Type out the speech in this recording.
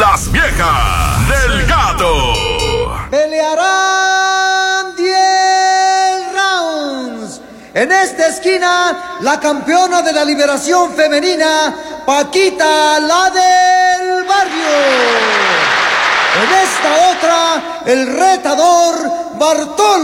Las Viejas del Gato. Pelearán 10 rounds. En esta esquina, la campeona de la liberación femenina, Paquita, la del barrio. En esta otra, el retador Bartolo.